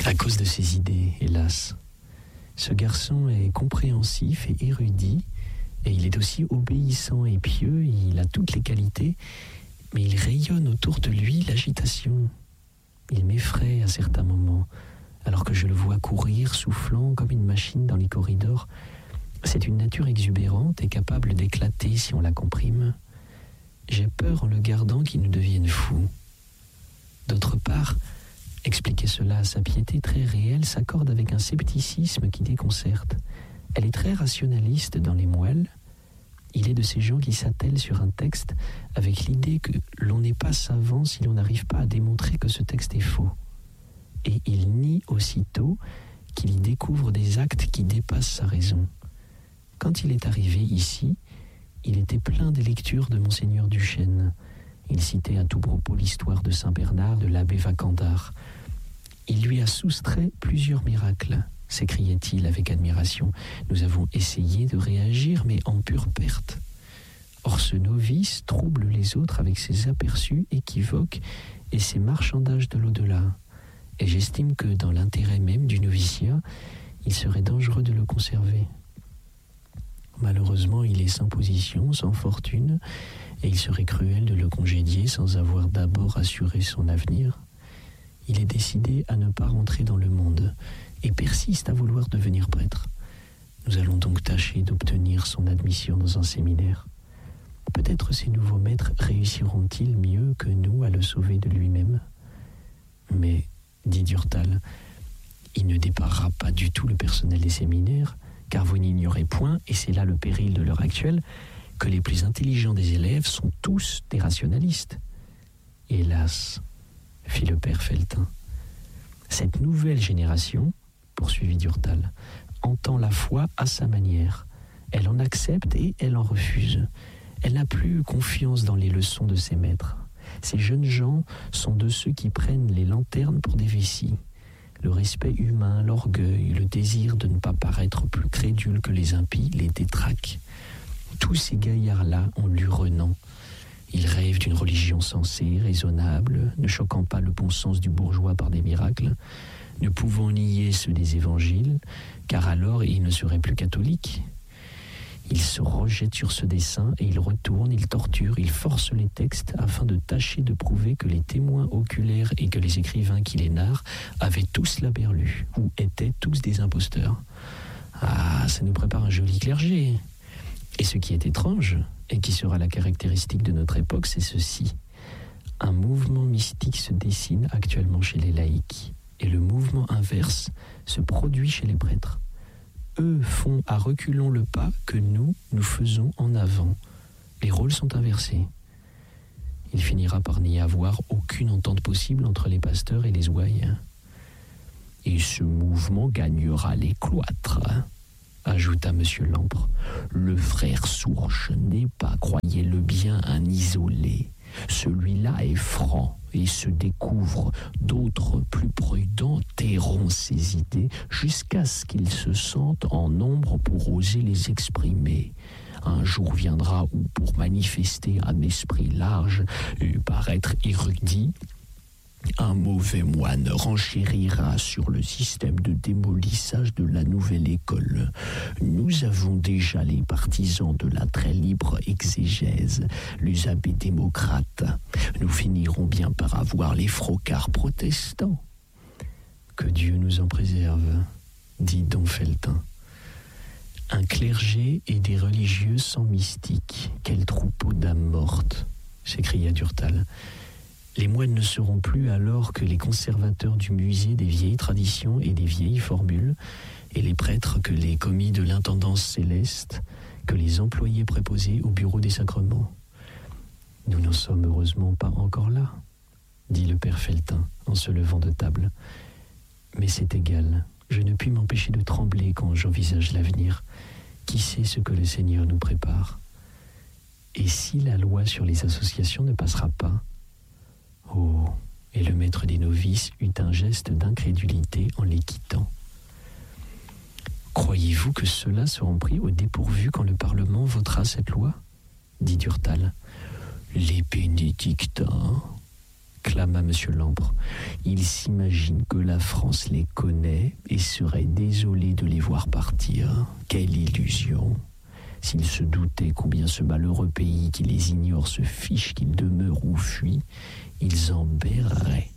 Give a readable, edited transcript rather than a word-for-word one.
À cause de ses idées, hélas. Ce garçon est compréhensif et érudit, et il est aussi obéissant et pieux, il a toutes les qualités, mais il rayonne autour de lui l'agitation. Il m'effraie à certains moments, alors que je le vois courir, soufflant comme une machine dans les corridors. C'est une nature exubérante et capable d'éclater si on la comprime. J'ai peur en le gardant qu'il ne devienne fou. D'autre part, expliquer cela à sa piété très réelle s'accorde avec un scepticisme qui déconcerte. Elle est très rationaliste dans les moelles. Il est de ces gens qui s'attellent sur un texte avec l'idée que l'on n'est pas savant si l'on n'arrive pas à démontrer que ce texte est faux. Et il nie aussitôt qu'il y découvre des actes qui dépassent sa raison. Quand il est arrivé ici, il était plein des lectures de Monseigneur Duchesne. Il citait à tout propos l'histoire de Saint Bernard, de l'abbé Vacandard. Il lui a soustrait plusieurs miracles, s'écriait-il avec admiration. Nous avons essayé de réagir, mais en pure perte. Or ce novice trouble les autres avec ses aperçus équivoques et ses marchandages de l'au-delà. Et j'estime que dans l'intérêt même du noviciat, il serait dangereux de le conserver. Malheureusement, il est sans position, sans fortune, et il serait cruel de le congédier sans avoir d'abord assuré son avenir. Il est décidé à ne pas rentrer dans le monde et persiste à vouloir devenir prêtre. Nous allons donc tâcher d'obtenir son admission dans un séminaire. Peut-être ces nouveaux maîtres réussiront-ils mieux que nous à le sauver de lui-même. Mais, dit Durtal, il ne déparera pas du tout le personnel des séminaires, car vous n'ignorez point, et c'est là le péril de l'heure actuelle, que les plus intelligents des élèves sont tous des rationalistes. Hélas, fit le père Felletin, cette nouvelle génération, poursuivit Durtal, entend la foi à sa manière. Elle en accepte et elle en refuse. Elle n'a plus confiance dans les leçons de ses maîtres. Ces jeunes gens sont de ceux qui prennent les lanternes pour des vessies. Le respect humain, l'orgueil, le désir de ne pas paraître plus crédule que les impies les détraquent. Tous ces gaillards-là ont lu Renan. Ils rêvent d'une religion sensée, raisonnable, ne choquant pas le bon sens du bourgeois par des miracles, ne pouvant nier ceux des évangiles, car alors ils ne seraient plus catholiques. Ils se rejettent sur ce dessein et ils retournent, ils torturent, ils forcent les textes afin de tâcher de prouver que les témoins oculaires et que les écrivains qui les narrent avaient tous la berlue ou étaient tous des imposteurs. Ah, ça nous prépare un joli clergé. Et ce qui est étrange, et qui sera la caractéristique de notre époque, c'est ceci. Un mouvement mystique se dessine actuellement chez les laïcs, et le mouvement inverse se produit chez les prêtres. Eux font à reculons le pas que nous faisons en avant. Les rôles sont inversés. Il finira par n'y avoir aucune entente possible entre les pasteurs et les ouailles. Et ce mouvement gagnera les cloîtres, ajouta M. Lampre. Le frère Sourche n'est pas, croyez-le bien, un isolé. Celui-là est franc et se découvre. D'autres, plus prudents, tairont ses idées jusqu'à ce qu'ils se sentent en nombre pour oser les exprimer. Un jour viendra où, pour manifester un esprit large et paraître érudit, un mauvais moine renchérira sur le système de démolissage de la nouvelle école. Nous avons déjà les partisans de la très libre exégèse, les abbés démocrates. Nous finirons bien par avoir les frocards protestants. Que Dieu nous en préserve, dit don Felletin. Un clergé et des religieux sans mystique. Quel troupeau d'âmes mortes, s'écria Durtal. Les moines ne seront plus alors que les conservateurs du musée des vieilles traditions et des vieilles formules, et les prêtres que les commis de l'intendance céleste, que les employés préposés au bureau des sacrements. Nous n'en sommes heureusement pas encore là, dit le père Felletin en se levant de table. Mais c'est égal, je ne puis m'empêcher de trembler quand j'envisage l'avenir. Qui sait ce que le Seigneur nous prépare? Et si la loi sur les associations ne passera pas? Oh, et le maître des novices eut un geste d'incrédulité en les quittant. Croyez-vous que ceux-là seront pris au dépourvu quand le Parlement votera cette loi? Dit Durtal. Les bénédictins, clama M. Lampre. Il s'imagine que la France les connaît et serait désolé de les voir partir. Quelle illusion! S'il se doutait combien ce malheureux pays qui les ignore se fiche qu'ils demeurent ou fuient, ils en berraient.